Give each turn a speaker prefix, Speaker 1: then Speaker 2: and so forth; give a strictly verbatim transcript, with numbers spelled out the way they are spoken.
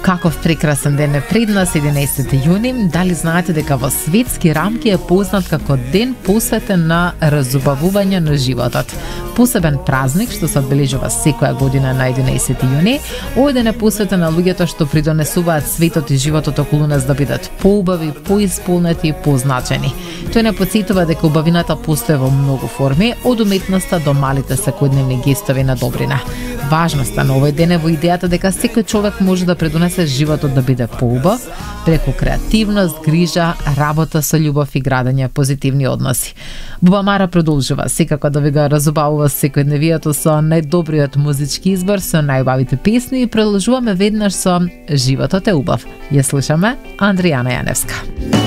Speaker 1: Каков прекрасен ден е пред нас, единаесети јуни. Дали знаете дека во светски рамки е познат како ден посветен на разубавување на животот? Посебен празник што се одбележува секоја година на единаесети јуни. Овој ден е посветен на луѓето што придонесуваат светот и животот околу нас да бидат поубави, поисполнети и позначени. Тој не потсетува дека убавината постои во многу форми, од уметноста до малите секојдневни гестови на добрина. Важноста на овој ден е во идејата дека секој човек може да придонесе животот да биде поубав преку креативност, грижа, работа со љубов и градење позитивни односи. Буба Мара продолжува секако да ви го разубавува секојдневието со најдобриот музички избор, со најубавите песни и продолжуваме веднаш со Животот е убав. Ја слушаме Андријана Јаневска.